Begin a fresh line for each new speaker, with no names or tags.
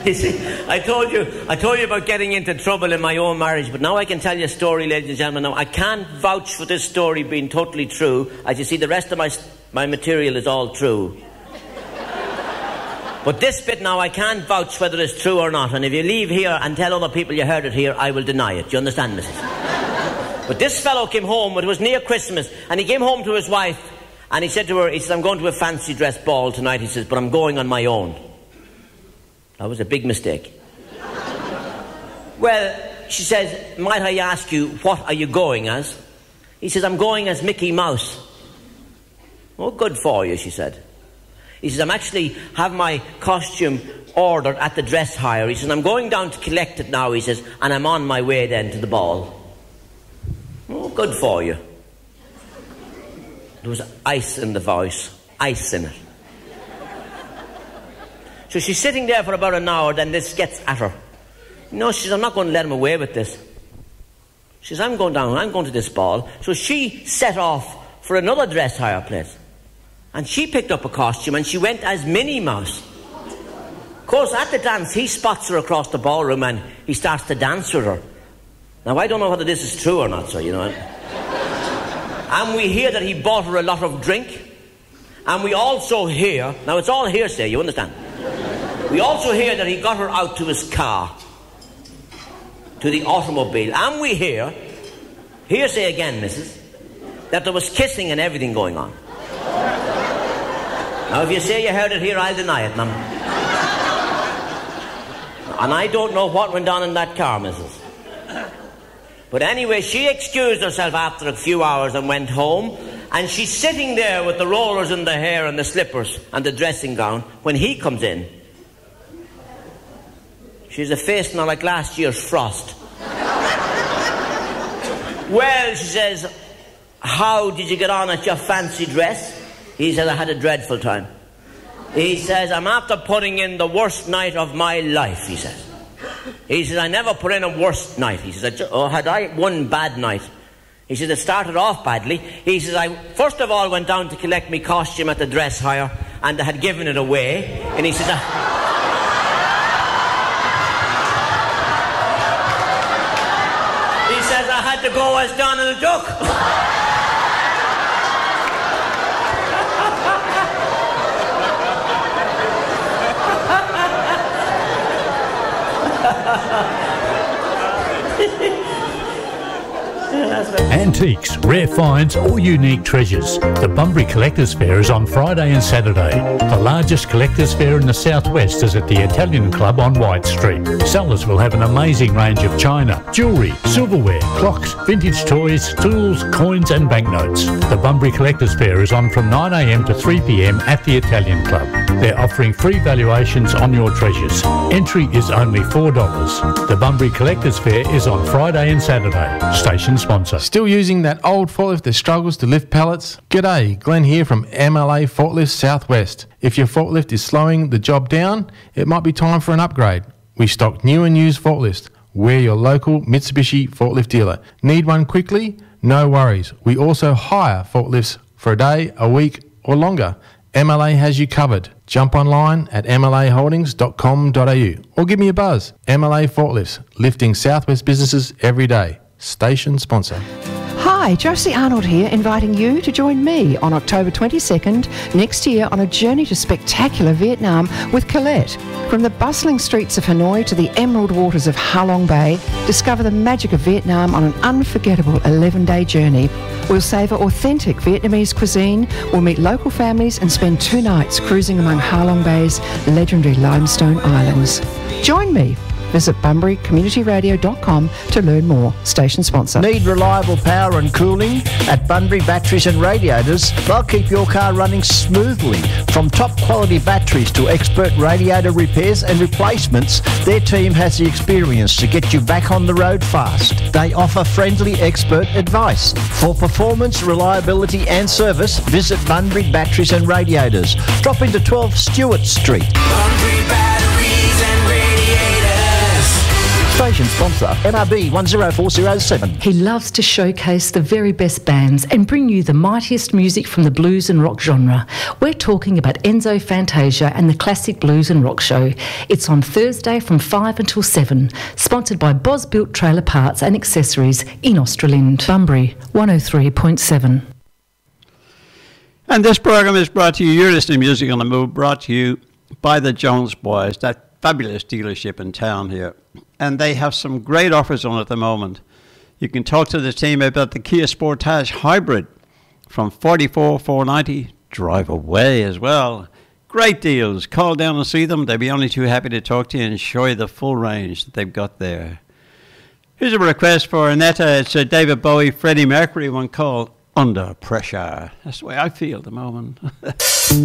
You see, I told you about getting into trouble in my own marriage, but now I can tell you a story, ladies and gentlemen. Now, I can't vouch for this story being totally true. As you see, the rest of my material is all true. But this bit now, I can't vouch whether it's true or not. And if you leave here and tell other people you heard it here, I will deny it. Do you understand, Mrs.? But this fellow came home, it was near Christmas, and he came home to his wife, and he said to her, he says, I'm going to a fancy dress ball tonight, he says, but I'm going on my own. That was a big mistake. Well, she says, might I ask you, what are you going as? He says, I'm going as Mickey Mouse. Oh, good for you, she said. He says, I'm actually have my costume ordered at the dress hire. He says, I'm going down to collect it now, he says, and I'm on my way then to the ball. Oh, good for you. There was ice in the voice. Ice in it. So she's sitting there for about an hour, then this gets at her. No, she says, I'm not going to let him away with this. She says, I'm going down, I'm going to this ball. So she set off for another dress hire place. And she picked up a costume and she went as Minnie Mouse. Of course, at the dance, he spots her across the ballroom and he starts to dance with her. Now, I don't know whether this is true or not, so you know. And we hear that he bought her a lot of drink. And we also hear, now it's all hearsay, you understand? We also hear that he got her out to his car, to the automobile. And we hear, hearsay again, missus, that there was kissing and everything going on. Now, if you say you heard it here, I'll deny it, ma'am. And I don't know what went on in that car, missus. But anyway, she excused herself after a few hours and went home. And she's sitting there with the rollers in the hair and the slippers and the dressing gown when he comes in. She's a face now like last year's frost. Well, she says, how did you get on at your fancy dress? He says, I had a dreadful time. He says, I'm after putting in the worst night of my life, he says. He says, I never put in a worst night. He says, had I one bad night? He says, it started off badly. He says, I first of all went down to collect my costume at the dress hire and I had given it away. And he says, I had to go as Donald Duck.
Antiques, rare finds or unique treasures. The Bunbury Collectors Fair is on Friday and Saturday. The largest collectors fair in the southwest is at the Italian Club on White Street. Sellers will have an amazing range of china, jewellery, silverware, clocks, vintage toys, tools, coins and banknotes. The Bunbury Collectors Fair is on from 9 a.m. to 3 p.m. at the Italian Club. They're offering free valuations on your treasures. Entry is only $4. The Bunbury Collectors Fair is on Friday and Saturday. Station sponsor.
Still using that old forklift that struggles to lift pallets? G'day, Glenn here from MLA Forklifts Southwest. If your forklift is slowing the job down, it might be time for an upgrade. We stock new and used forklifts. We're your local Mitsubishi forklift dealer. Need one quickly? No worries. We also hire forklifts for a day, a week or longer. MLA has you covered. Jump online at mlaholdings.com.au or give me a buzz. MLA Forklifts, lifting Southwest businesses every day. Station sponsor.
Hi, Josie Arnold here, inviting you to join me on October 22nd next year on a journey to spectacular Vietnam with Colette. From the bustling streets of Hanoi to the emerald waters of Ha Long Bay, discover the magic of Vietnam on an unforgettable 11-day journey. We'll savour authentic Vietnamese cuisine, we'll meet local families and spend 2 nights cruising among Ha Long Bay's legendary limestone islands. Join me. Visit bunburycommunityradio.com to learn more. Station sponsor.
Need reliable power and cooling? At Bunbury Batteries and Radiators, they'll keep your car running smoothly. From top quality batteries to expert radiator repairs and replacements, their team has the experience to get you back on the road fast. They offer friendly expert advice. For performance, reliability and service, visit Bunbury Batteries and Radiators. Drop into 12 Stewart Street.
Bunbury Batteries and Radiators.
Station sponsor, MRB 10407.
He loves to showcase the very best bands and bring you the mightiest music from the blues and rock genre. We're talking about Enzo Fantasia and the Classic Blues and Rock Show. It's on Thursday from 5 until 7. Sponsored by Bos Built Trailer Parts and Accessories in Australind. Bunbury 103.7.
And this program is brought to you, you're listening to Music on the Move, brought to you by the Jones Boys, that fabulous dealership in town here. And they have some great offers on at the moment. You can talk to the team about the Kia Sportage Hybrid from $44,490, drive away as well. Great deals. Call down and see them. They'll be only too happy to talk to you and show you the full range that they've got there. Here's a request for Annetta. It's a David Bowie, Freddie Mercury one called Under Pressure. That's the way I feel at the moment.